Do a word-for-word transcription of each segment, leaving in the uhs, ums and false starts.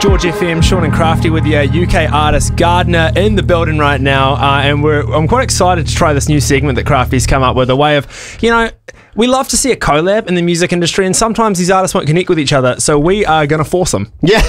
George F M, Sean and Crafty with you, U K artist Gardner in the building right now, uh, and we're I'm quite excited to try this new segment that Crafty's come up with, a way of, you know, we love to see a collab in the music industry, and sometimes these artists won't connect with each other, so we are going to force them. Yeah,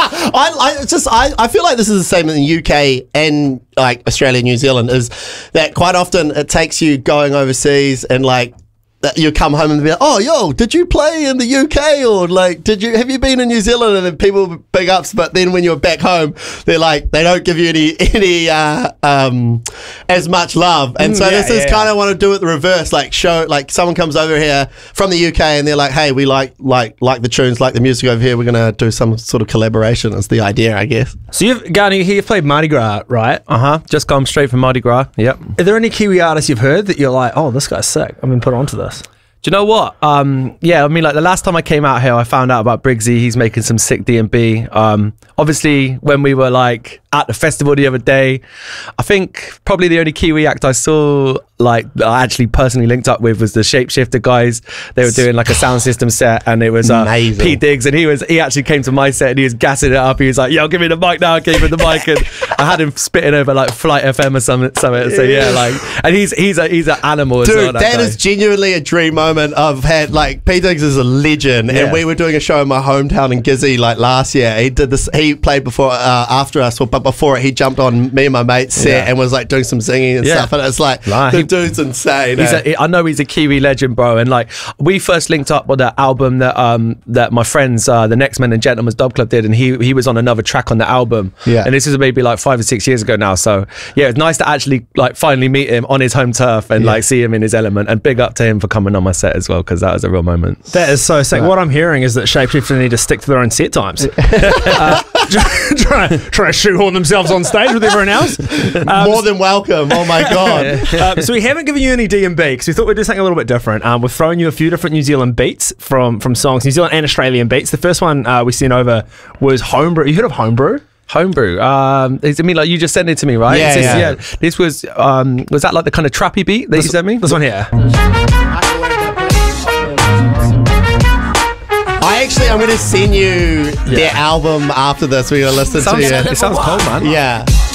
I, I just I, I feel like this is the same in the U K and like Australia, New Zealand, is that quite often it takes you going overseas and like that you come home and be like, oh, yo, did you play in the U K, or like, did you have you been in New Zealand? And then people big ups, but then when you're back home, they're like, they don't give you any any uh, um, as much love. And so Mm, yeah, this is yeah, kind yeah. of want to do it the reverse, like show like someone comes over here from the U K and they're like, hey, we like like like the tunes, like the music over here. We're gonna do some sort of collaboration. Is the idea, I guess. So you've, Gardner, you've played Mardi Gras, right? Uh huh. Just come straight from Mardi Gras. Yep. Are there any Kiwi artists you've heard that you're like, oh, this guy's sick, I'm going to put onto this? Do you know what? Um, yeah, I mean, like the last time I came out here, I found out about Briggsy. He's making some sick D and B. Um, obviously, when we were like at the festival the other day, I think probably the only Kiwi act I saw, like that I actually personally linked up with, was the Shapeshifter guys. They were doing like a sound system set, and it was uh, Amazing. Pete Diggs, and he was he actually came to my set and he was gassing it up. He was like, "Yo, give me the mic now." I gave him the mic, and I had him spitting over like Flight F M or something. something. So yeah, like, and he's he's a he's an animal as Dude, well. that, That, that is genuinely a dream moment. I've had like Pete Diggs is a legend, Yeah. and we were doing a show in my hometown in Gizzy like last year. He did this. He played before, uh, after us, but before it, he jumped on me and my mate's set Yeah. and was like doing some singing and Yeah. stuff. And it's like Like, the he- dude's insane. He's eh? a, I know he's a Kiwi legend, bro. And like, we first linked up with that album that um that my friends, uh, the Next Men and Gentlemen's Dub Club did, and he he was on another track on the album. Yeah. And this is maybe like five or six years ago now. So yeah, it's nice to actually like finally meet him on his home turf and Yeah. like see him in his element. And big up to him for coming on my set as well, because that was a real moment. That is so sick. What I'm hearing is that Shapeshifter need to stick to their own set times. uh, try, try, try to shoehorn themselves on stage with everyone else. Um, More than welcome. Oh my god. um, so we haven't given you any D and B because we thought we'd do something a little bit different. Um, we've thrown you a few different New Zealand beats from from songs, New Zealand and Australian beats. The first one uh, we sent over was Homebrew. You heard of Homebrew? Homebrew. Um, I mean, like you just sent it to me, right? Yeah, This is- yeah. This was um, was that like the kind of trappy beat that you sent me? This one here. I actually, I'm going to send you their album after this. We're going to listen Sounds, to it. it sounds cold, man. Yeah.